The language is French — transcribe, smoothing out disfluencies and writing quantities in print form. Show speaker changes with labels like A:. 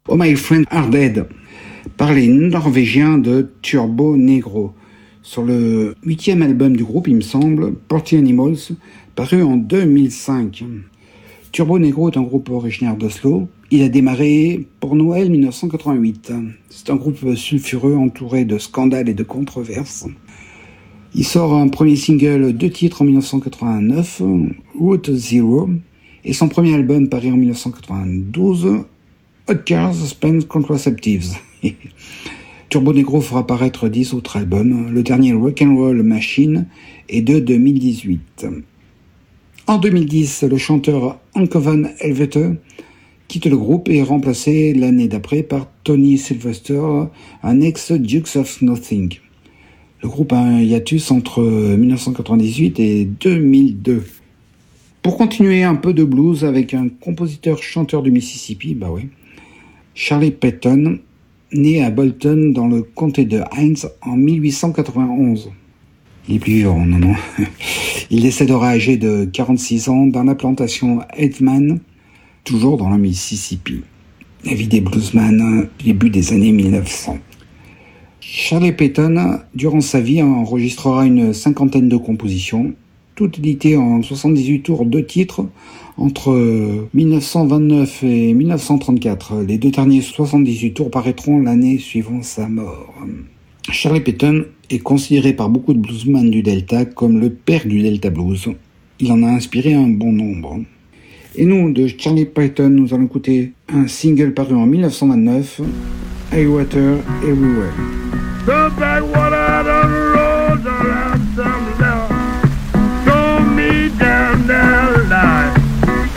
A: Oh My Friends Are Dead par les Norvégiens de Turbo Negro sur le 8e album du groupe, il me semble, Party Animals, paru en 2005. Turbo Negro est un groupe originaire d'Oslo. Il a démarré pour Noël 1988. C'est un groupe sulfureux entouré de scandales et de controverses. Il sort un premier single, 2 titres en 1989, Route Zero, et son premier album paru en 1992, Hot Cars Spend Contraceptives. Turbo Negro fera apparaître 10 autres albums, le dernier Rock'n'Roll Machine est de 2018. En 2010, le chanteur Ankovan Helvete quitte le groupe et est remplacé l'année d'après par Tony Sylvester, un ex-Dukes of Nothing. Le groupe a un hiatus entre 1998 et 2002. Pour continuer un peu de blues avec un compositeur-chanteur du Mississippi, Charlie Payton, né à Bolton dans le comté de Hinds en 1891. Il est plus vivant, non. Il décédera âgé de 46 ans dans la plantation Edman, toujours dans le Mississippi. La vie des bluesman, début des années 1900. Charlie Payton, durant sa vie, enregistrera une cinquantaine de compositions, toutes éditées en 78 tours, 2 titres, entre 1929 et 1934. Les 2 derniers 78 tours paraîtront l'année suivant sa mort. Charlie Payton est considéré par beaucoup de bluesmen du Delta comme le père du Delta Blues. Il en a inspiré un bon nombre. Et nous, de Charlie Payton, nous allons écouter un single paru en 1929, I Water Everywhere.
B: Don't like water, I don't